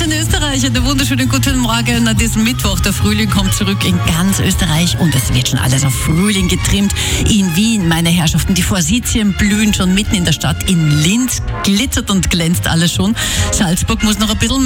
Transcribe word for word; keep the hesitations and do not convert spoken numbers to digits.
in Österreich. Einen wunderschönen guten Morgen an diesem Mittwoch. Der Frühling kommt zurück in ganz Österreich und es wird schon alles auf Frühling getrimmt. In Wien, meine Herrschaften, die Forsythien blühen schon mitten in der Stadt. In Linz glitzert und glänzt alles schon. Salzburg muss noch ein bisschen